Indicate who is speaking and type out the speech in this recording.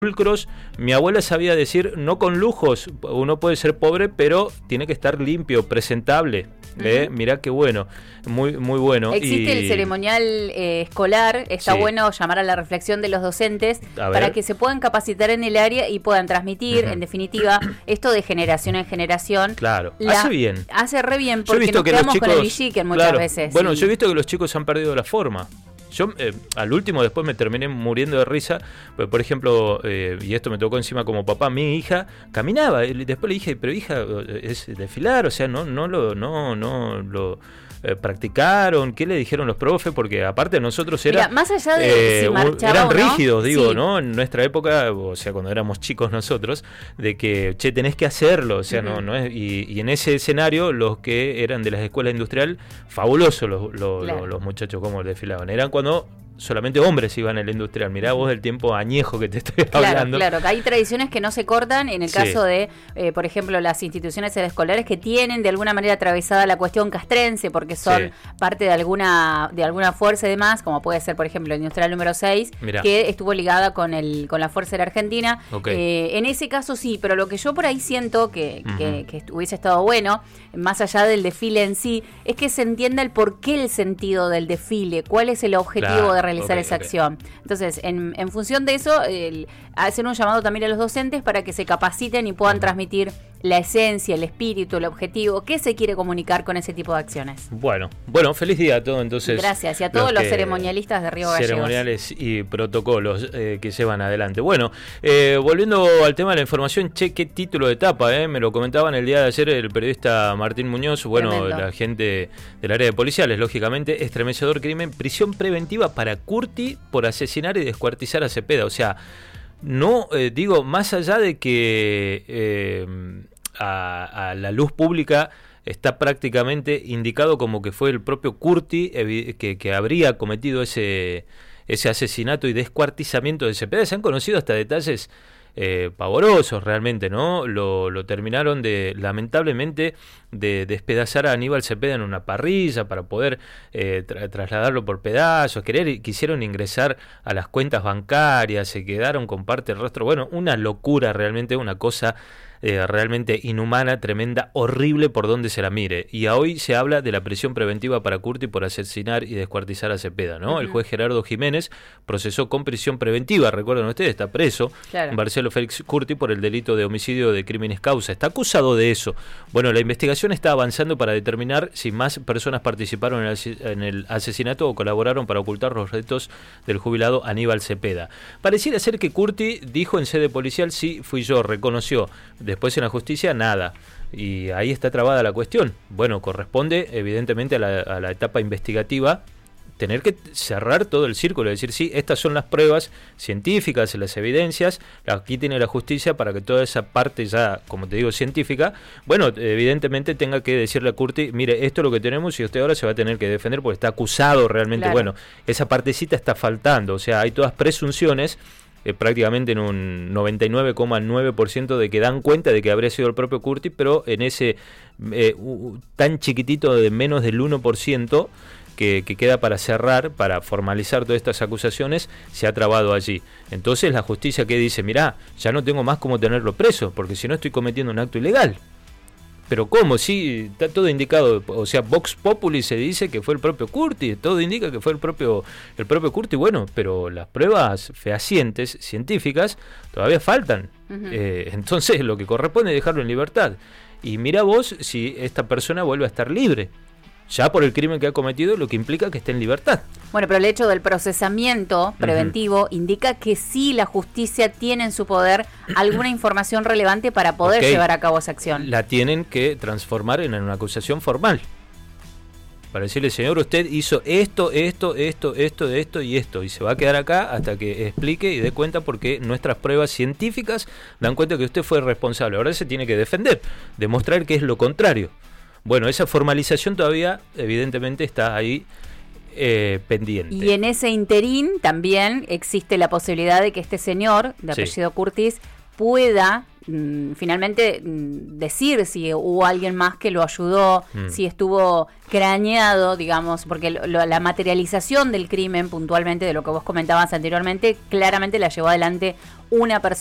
Speaker 1: pulcros. Mi abuela sabía decir, no con lujos, uno puede ser pobre, pero tiene que estar limpio, presentable. Mirá qué bueno, muy bueno.
Speaker 2: Existe el ceremonial escolar, está bueno llamar a la reflexión de los docentes para que se puedan capacitar en el área y puedan transmitir, en definitiva, esto de generación en generación.
Speaker 1: Claro, hace bien.
Speaker 2: Hace re bien, porque nos quedamos con el villiquen muchas veces.
Speaker 1: Bueno, yo he visto que los chicos han perdido la forma. Yo al último después me terminé muriendo de risa, pues, por ejemplo, y esto me tocó encima como papá, mi hija caminaba, y después le dije, pero hija, es desfilar, o sea, no lo practicaron, ¿qué le dijeron los profes? Porque aparte nosotros
Speaker 2: más allá de si marchaba
Speaker 1: eran
Speaker 2: o no,
Speaker 1: rígidos, digo, ¿no? En nuestra época, o sea, cuando éramos chicos nosotros, de que, tenés que hacerlo, o sea, no es, y en ese escenario, los que eran de las escuelas industrial, fabulosos los muchachos como desfilaban, eran cuando solamente hombres iban a la industrial. Mirá vos el tiempo añejo que te estoy hablando.
Speaker 2: Claro, hay tradiciones que no se cortan en el caso de, por ejemplo, las instituciones escolares que tienen de alguna manera atravesada la cuestión castrense porque son parte de alguna fuerza y demás, como puede ser, por ejemplo, el industrial número 6, que estuvo ligada con la fuerza de la Argentina. En ese caso sí, pero lo que yo por ahí siento que hubiese estado bueno, más allá del desfile en sí, es que se entienda el porqué, el sentido del desfile, cuál es el objetivo de realizar esa acción. Entonces, en función de eso, hacer un llamado también a los docentes para que se capaciten y puedan transmitir la esencia, el espíritu, el objetivo, qué se quiere comunicar con ese tipo de acciones.
Speaker 1: Bueno, feliz día a todos entonces.
Speaker 2: Gracias, y a todos los ceremonialistas de Río Gallegos.
Speaker 1: Ceremoniales y protocolos que llevan adelante. Bueno, volviendo al tema de la información, qué título de etapa, me lo comentaban el día de ayer el periodista Martín Muñoz, la gente del área de policiales, lógicamente, estremecedor crimen, prisión preventiva para Curti por asesinar y descuartizar a Cepeda, o sea, no, más allá de que a la luz pública está prácticamente indicado como que fue el propio Curti que habría cometido ese asesinato y descuartizamiento de Cepeda. Se han conocido hasta detalles pavorosos realmente, ¿no? Lo terminaron lamentablemente de despedazar a Aníbal Cepeda en una parrilla para poder trasladarlo por pedazos, quisieron ingresar a las cuentas bancarias, se quedaron con parte del rostro, una locura realmente, una cosa realmente inhumana, tremenda, horrible por donde se la mire. Y hoy se habla de la prisión preventiva para Curti por asesinar y descuartizar a Cepeda, ¿no? El juez Gerardo Jiménez procesó con prisión preventiva, recuerdan ustedes, está preso Marcelo Félix Curti por el delito de homicidio de crímenes causa. Está acusado de eso. Bueno, la investigación está avanzando para determinar si más personas participaron en el asesinato o colaboraron para ocultar los restos del jubilado Aníbal Cepeda. Pareciera ser que Curti dijo en sede policial, sí, fui yo, reconoció. Después en la justicia, nada. Y ahí está trabada la cuestión. Bueno, corresponde evidentemente a la etapa investigativa tener que cerrar todo el círculo, decir, sí, estas son las pruebas científicas, las evidencias, aquí tiene la justicia para que toda esa parte ya, como te digo, científica, evidentemente tenga que decirle a Curti, mire, esto es lo que tenemos y usted ahora se va a tener que defender porque está acusado realmente. Esa partecita está faltando, o sea, hay todas presunciones, prácticamente en un 99,9% de que dan cuenta de que habría sido el propio Curti, pero en ese tan chiquitito de menos del 1% que queda para cerrar, para formalizar todas estas acusaciones, se ha trabado allí. Entonces la justicia que dice, mirá, ya no tengo más cómo tenerlo preso, porque si no estoy cometiendo un acto ilegal. Pero ¿cómo? Sí, está todo indicado, o sea, Vox Populi se dice que fue el propio Curti, todo indica que fue el propio Curti, pero las pruebas fehacientes, científicas, todavía faltan. Entonces lo que corresponde es dejarlo en libertad. Y mira vos si esta persona vuelve a estar libre, ya por el crimen que ha cometido, lo que implica que esté en libertad.
Speaker 2: Bueno, pero el hecho del procesamiento preventivo indica que sí la justicia tiene en su poder alguna información relevante para poder llevar a cabo esa acción.
Speaker 1: La tienen que transformar en una acusación formal. Para decirle, señor, usted hizo esto y esto, y se va a quedar acá hasta que explique y dé cuenta porque nuestras pruebas científicas dan cuenta que usted fue responsable. Ahora se tiene que defender, demostrar que es lo contrario. Bueno, esa formalización todavía evidentemente está ahí pendiente.
Speaker 2: Y en ese interín también existe la posibilidad de que este señor, de apellido Curtis, pueda finalmente decir si hubo alguien más que lo ayudó, si estuvo craneado, digamos, porque la materialización del crimen puntualmente, de lo que vos comentabas anteriormente, claramente la llevó adelante una persona